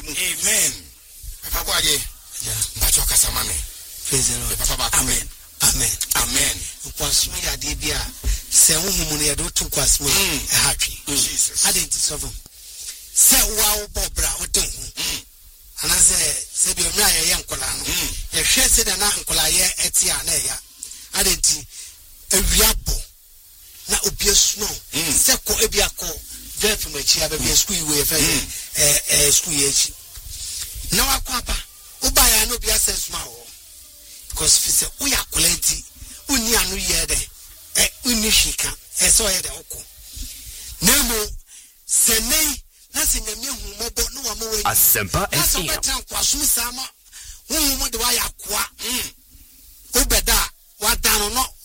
Amen. Papa kwaje. Mbacho kasamame. Praise the Lord. Papa amen. Amen. Amen. Kwasmo ya de bia se humu ne do to kwasmo hatwe. Jesus. Identify. Se wa bobra odin. Ana se bi omra ye nkola no. Ye hwe se da na nkola ye etia na ya. Adenti awiabo na obiesuno. Se ko ebiako vefu machi abia school we fe school ye chi. Na wakwapa ubaya no bia sense ma wo. Because if say we are quality uni anu ye de uni shika so ye de oko. Nemo senei na senyame humobo no wa mo wani Asempa FM kwaso sama humo de wa yakwa obeda wa dano no